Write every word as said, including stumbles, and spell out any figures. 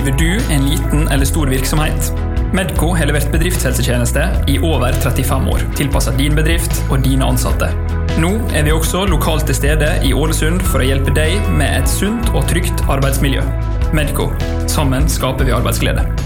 Driver du en liten eller stor virksomhet? Medco har levert bedriftshelsetjeneste i over trettifem år, tilpasset din bedrift og dine ansatte. Nå er vi også lokalt til stede i Ålesund for å hjelpe deg med et sunt og trygt arbeidsmiljø. Medco. Sammen skaper vi arbeidsglede.